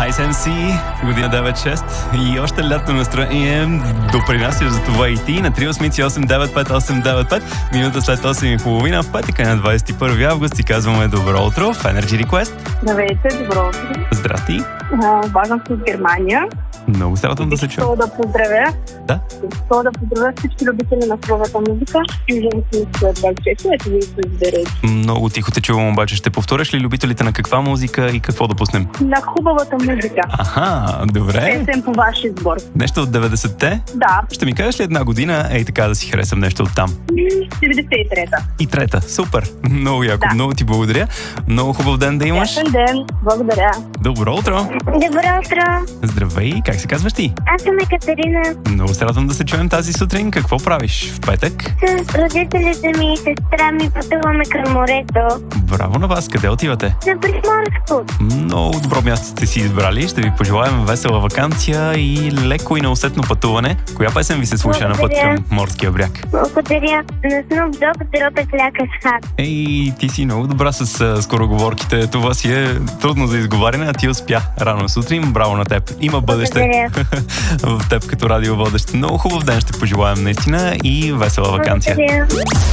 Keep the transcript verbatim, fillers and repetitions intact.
Nice ем си, година девет шест и още лято настроение допринасяш за това и ти на три осем осем девет пет осем девет пет, минута след осем и половина в петък на двадесет и първи август и казваме добро утро в Energy Request. Здравейте, добро утро. Здрасти. Обаждам се от Германия. Много се радвам да се чуем. Искам да поздравя. Да? Искам да поздравя всички любители на хубавата музика и женски след двадесет и шест, ето ви се изберете. Много тихо те чувам, обаче ще повториш ли любителите на каква музика и какво да пуснем? На хубавата музика. Аха, добре. Песен по ваш избор. Нещо от деветдесетте? Да. Ще ми кажеш ли една година, ей така да си харесам нещо от там? деветдесет и трета. И трета, супер. Много яко, Да. много ти благодаря. Много хубав ден да имаш. Ясен ден. Благодаря. Добро утро. Добро утро! Здравей, как се казваш ти? Аз съм Екатерина. Много се радвам да се чуем тази сутрин. Какво правиш в петък? С родителите ми и сестра ми пътуваме към морето. Браво на вас, къде отивате? На Приморско. Много добро място сте си избрали. Ще ви пожелаем весела ваканция и леко и неусетно пътуване. Коя песен ви се слуша на път Благодаря. към морския бряг? Благодаря на Snoop Dogg, Drop It Like a Hat. Ей, ти си много добра с а, скороговорките. Това си е трудно за изговаряне, а ти успя рано сутрин. Браво на теб. Има бъдеще Благодаря. в теб като радиоводещ. Много хубав ден ще пожелаем наистина и весела ваканция. Благодаря.